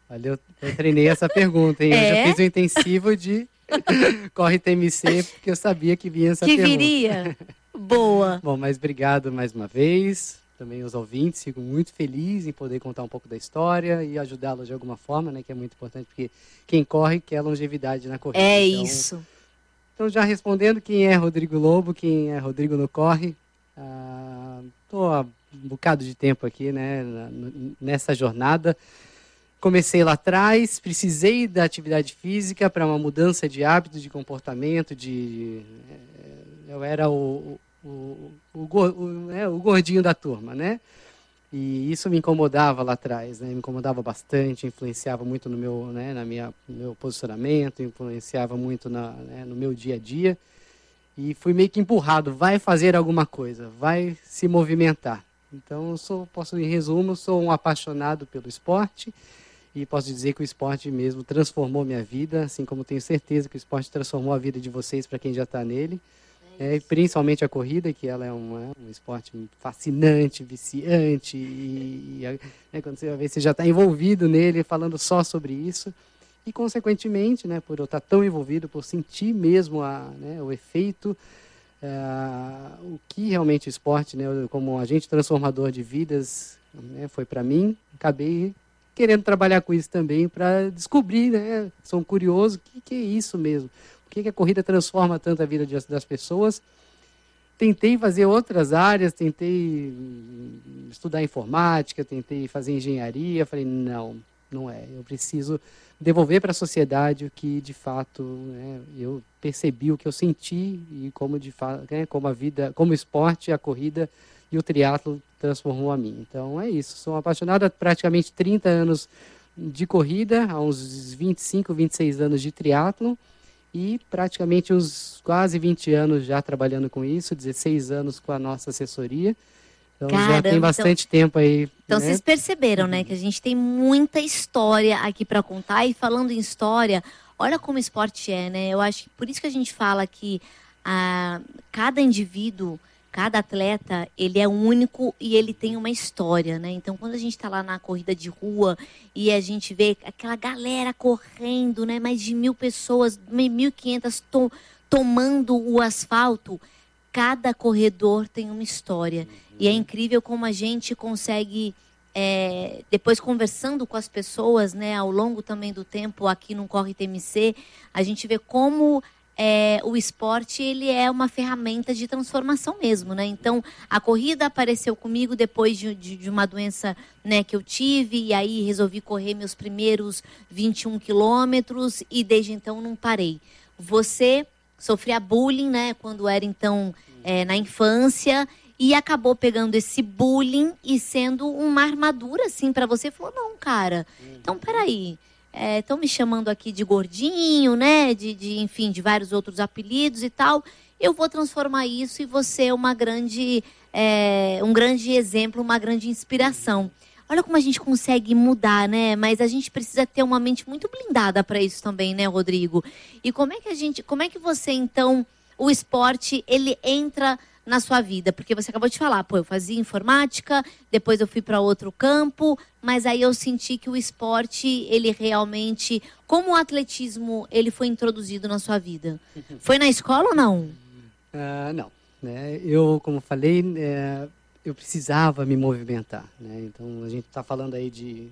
Olha, eu treinei essa pergunta, hein? Eu já fiz um intensivo de Corre TMC, porque eu sabia que vinha essa que pergunta. viria? Boa. Bom, mas obrigado mais uma vez. Também os ouvintes, fico muito feliz em poder contar um pouco da história e ajudá-los de alguma forma, né? Que é muito importante, porque quem corre quer longevidade na corrida. É então, isso. Então, já respondendo, quem é Rodrigo Lobo, quem é Rodrigo no Corre, estou há um bocado de tempo aqui, né, nessa jornada. Comecei lá atrás, precisei da atividade física para uma mudança de hábito, de comportamento, eu era o gordinho da turma, né? E isso me incomodava lá atrás, né? Me incomodava bastante, influenciava muito no meu, né, no meu posicionamento, influenciava muito no meu dia a dia. E fui meio que empurrado, vai fazer alguma coisa, vai se movimentar. Então, em resumo, sou um apaixonado pelo esporte e posso dizer que o esporte mesmo transformou minha vida, assim como tenho certeza que o esporte transformou a vida de vocês para quem já está nele. Principalmente a corrida, que ela é um esporte fascinante, viciante, quando você vai ver, você já está envolvido nele, falando só sobre isso, e consequentemente, né, por eu estar tão envolvido, por sentir mesmo o efeito, o que realmente o esporte, né, como agente transformador de vidas, né, foi para mim, acabei querendo trabalhar com isso também, para descobrir, né, sou um curioso, o que é isso mesmo? Por que a corrida transforma tanto a vida das pessoas? Tentei fazer outras áreas, tentei estudar informática, tentei fazer engenharia, falei, não é. Eu preciso devolver para a sociedade o que, de fato, né, eu percebi, o que eu senti e como, de fato, né, como a vida, como o esporte, a corrida e o triatlo transformou a mim. Então, é isso. Sou apaixonado há praticamente 30 anos de corrida, há uns 25, 26 anos de triatlo. E praticamente uns quase 20 anos já trabalhando com isso, 16 anos com a nossa assessoria. Então, já tem bastante tempo aí. Então, né? Vocês perceberam, né, que a gente tem muita história aqui para contar. E falando em história, olha como o esporte é, né? Eu acho que por isso que a gente fala que cada indivíduo, cada atleta, ele é único e ele tem uma história, né? Então, quando a gente está lá na corrida de rua e a gente vê aquela galera correndo, né? Mais de 1.000 pessoas, 1.500 tomando o asfalto, cada corredor tem uma história. E é incrível como a gente consegue, depois conversando com as pessoas, né? Ao longo também do tempo aqui no Corre TMC, a gente vê como o esporte, ele é uma ferramenta de transformação mesmo, né? Então, a corrida apareceu comigo depois de uma doença, né, que eu tive, e aí resolvi correr meus primeiros 21 quilômetros e desde então não parei. Você sofria bullying, né, quando era então na infância, e acabou pegando esse bullying e sendo uma armadura, assim, para você. Falou, não, cara, então peraí. Estão me chamando aqui de gordinho, né? Enfim, de vários outros apelidos e tal. Eu vou transformar isso e você é um grande exemplo, uma grande inspiração. Olha como a gente consegue mudar, né? Mas a gente precisa ter uma mente muito blindada para isso também, né, Rodrigo? E como é que você, então, o esporte, ele entra na sua vida? Porque você acabou de falar, eu fazia informática, depois eu fui para outro campo, mas aí eu senti que o esporte, ele realmente, como o atletismo, ele foi introduzido na sua vida. Foi na escola ou não? Não. Né? Eu, como falei, eu precisava me movimentar. Né? Então, a gente está falando aí de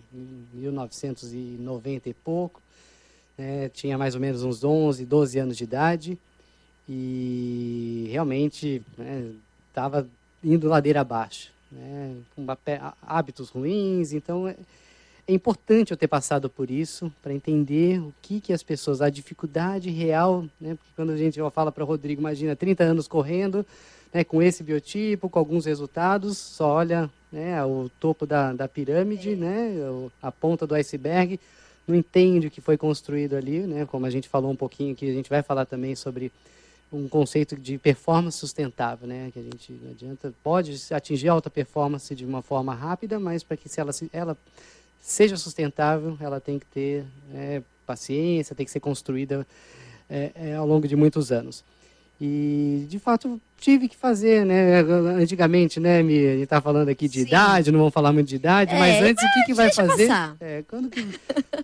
1990 e pouco, né? Tinha mais ou menos uns 11, 12 anos de idade, e realmente estava indo ladeira abaixo, né, com hábitos ruins. Então é importante eu ter passado por isso para entender o que as pessoas, a dificuldade real, né, porque quando a gente fala para o Rodrigo, imagina 30 anos correndo, né, com esse biotipo, com alguns resultados, só olha, né, o topo da pirâmide, né, a ponta do iceberg, não entende o que foi construído ali, né, como a gente falou um pouquinho, que a gente vai falar também sobre um conceito de performance sustentável, né? Que a gente não adianta, pode atingir alta performance de uma forma rápida, mas para que ela seja sustentável, ela tem que ter paciência, tem que ser construída ao longo de muitos anos. E, de fato, tive que fazer, né? Antigamente, né, a gente está falando aqui de idade, não vamos falar muito de idade, mas antes o que vai fazer?